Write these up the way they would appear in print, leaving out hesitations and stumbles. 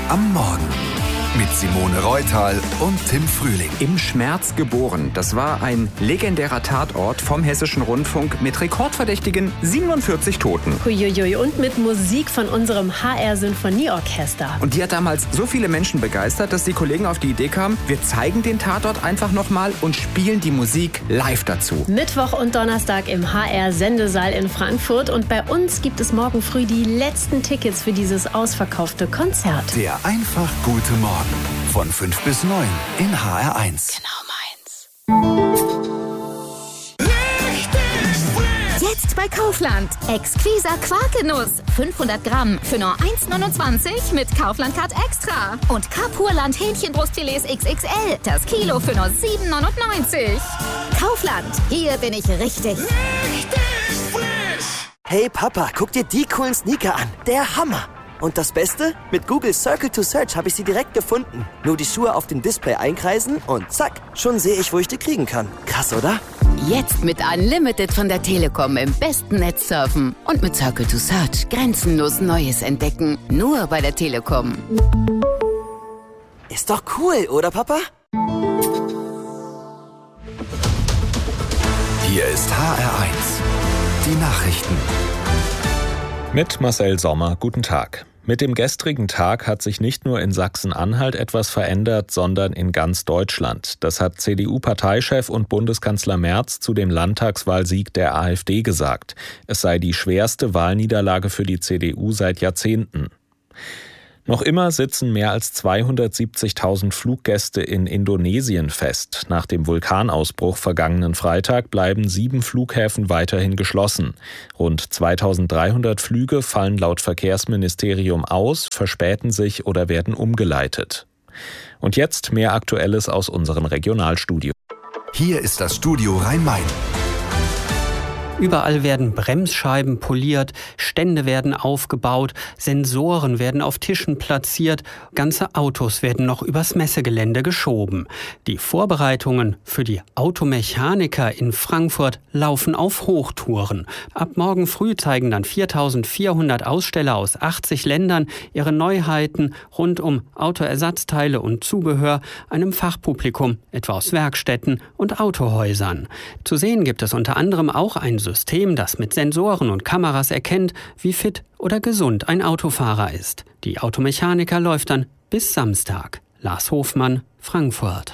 am Morgen. Mit Simone Reutal und Tim Frühling. Im Schmerz geboren. Das war ein legendärer Tatort vom Hessischen Rundfunk mit rekordverdächtigen 47 Toten. Huiuiui, und mit Musik von unserem HR-Sinfonieorchester. Und die hat damals so viele Menschen begeistert, dass die Kollegen auf die Idee kamen, wir zeigen den Tatort einfach nochmal und spielen die Musik live dazu. Mittwoch und Donnerstag im HR-Sendesaal in Frankfurt. Und bei uns gibt es morgen früh die letzten Tickets für dieses ausverkaufte Konzert. Der einfach gute Morgen. Von 5 bis 9 in HR1. Genau meins. Jetzt bei Kaufland. Exquisa Quarkenuss. 500 Gramm für nur 1,29 mit Kaufland-Card Extra. Und Kapurland Hähnchenbrustfilets XXL. Das Kilo für nur 7,99. Kaufland. Hier bin ich richtig. Hey Papa, guck dir die coolen Sneaker an. Der Hammer. Und das Beste? Mit Google Circle to Search habe ich sie direkt gefunden. Nur die Schuhe auf dem Display einkreisen und zack, schon sehe ich, wo ich die kriegen kann. Krass, oder? Jetzt mit Unlimited von der Telekom im besten Netz surfen. Und mit Circle to Search grenzenlos Neues entdecken. Nur bei der Telekom. Ist doch cool, oder Papa? Hier ist HR1. Die Nachrichten. Mit Marcel Sommer, guten Tag. Mit dem gestrigen Tag hat sich nicht nur in Sachsen-Anhalt etwas verändert, sondern in ganz Deutschland. Das hat CDU-Parteichef und Bundeskanzler Merz zu dem Landtagswahlsieg der AfD gesagt. Es sei die schwerste Wahlniederlage für die CDU seit Jahrzehnten. Noch immer sitzen mehr als 270.000 Fluggäste in Indonesien fest. Nach dem Vulkanausbruch vergangenen Freitag bleiben 7 Flughäfen weiterhin geschlossen. Rund 2.300 Flüge fallen laut Verkehrsministerium aus, verspäten sich oder werden umgeleitet. Und jetzt mehr Aktuelles aus unserem Regionalstudio. Hier ist das Studio Rhein-Main. Überall werden Bremsscheiben poliert, Stände werden aufgebaut, Sensoren werden auf Tischen platziert, ganze Autos werden noch übers Messegelände geschoben. Die Vorbereitungen für die Automechaniker in Frankfurt laufen auf Hochtouren. Ab morgen früh zeigen dann 4.400 Aussteller aus 80 Ländern ihre Neuheiten rund um Autoersatzteile und Zubehör einem Fachpublikum, etwa aus Werkstätten und Autohäusern. Zu sehen gibt es unter anderem auch ein System, das mit Sensoren und Kameras erkennt, wie fit oder gesund ein Autofahrer ist. Die Automechaniker läuft dann bis Samstag. Lars Hofmann, Frankfurt.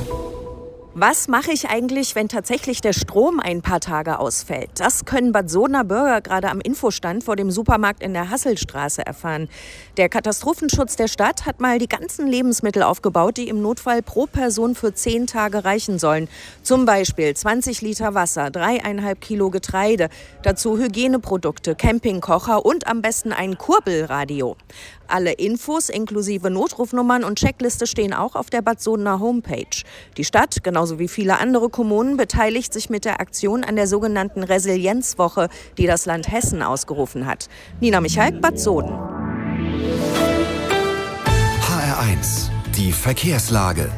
Was mache ich eigentlich, wenn tatsächlich der Strom ein paar Tage ausfällt? Das können Bad Sodener Bürger gerade am Infostand vor dem Supermarkt in der Hasselstraße erfahren. Der Katastrophenschutz der Stadt hat mal die ganzen Lebensmittel aufgebaut, die im Notfall pro Person für 10 Tage reichen sollen. Zum Beispiel 20 Liter Wasser, 3,5 Kilo Getreide, dazu Hygieneprodukte, Campingkocher und am besten ein Kurbelradio. Alle Infos inklusive Notrufnummern und Checkliste stehen auch auf der Bad Sodener Homepage. Die Stadt, genauso wie viele andere Kommunen, beteiligt sich mit der Aktion an der sogenannten Resilienzwoche, die das Land Hessen ausgerufen hat. Nina Michalk, Bad Soden. HR1, die Verkehrslage.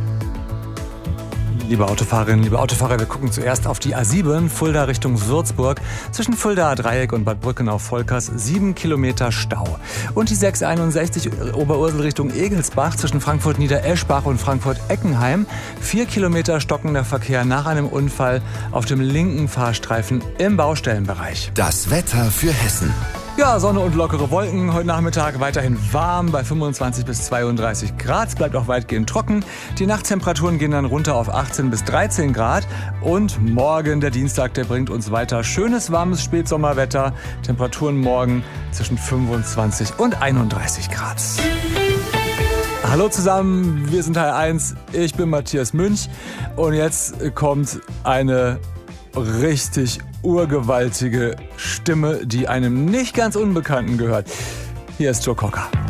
Liebe Autofahrerinnen, liebe Autofahrer, wir gucken zuerst auf die A7, Fulda Richtung Würzburg. Zwischen Fuldaer Dreieck und Bad Brückenau-Volkers 7 Kilometer Stau. Und die 661 Oberursel Richtung Egelsbach zwischen Frankfurt-Niedereschbach und Frankfurt-Eckenheim. 4 Kilometer stockender Verkehr nach einem Unfall auf dem linken Fahrstreifen im Baustellenbereich. Das Wetter für Hessen. Ja, Sonne und lockere Wolken. Heute Nachmittag weiterhin warm bei 25 bis 32 Grad. Es bleibt auch weitgehend trocken. Die Nachttemperaturen gehen dann runter auf 18 bis 13 Grad. Und morgen, der Dienstag, der bringt uns weiter schönes, warmes Spätsommerwetter. Temperaturen morgen zwischen 25 und 31 Grad. Hallo zusammen, wir sind HR1. Ich bin Matthias Münch. Und jetzt kommt eine richtig urgewaltige Stimme, die einem nicht ganz Unbekannten gehört. Hier ist Joe Cocker.